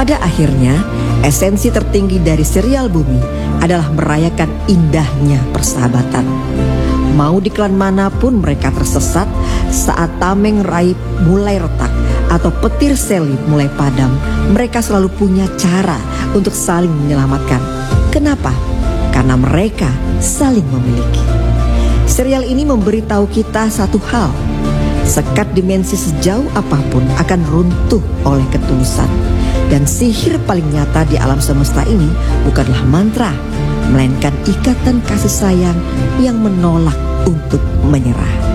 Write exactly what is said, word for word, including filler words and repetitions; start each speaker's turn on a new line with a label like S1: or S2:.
S1: Pada akhirnya, esensi tertinggi dari serial Bumi adalah merayakan indahnya persahabatan. Mau di klan manapun mereka tersesat, saat tameng raib mulai retak atau petir selip mulai padam, mereka selalu punya cara untuk saling menyelamatkan. Kenapa? Karena mereka saling memiliki. Serial ini memberitahu kita satu hal: sekat dimensi sejauh apapun akan runtuh oleh ketulusan. Dan sihir paling nyata di alam semesta ini bukanlah mantra, melainkan ikatan kasih sayang yang menolak untuk menyerah.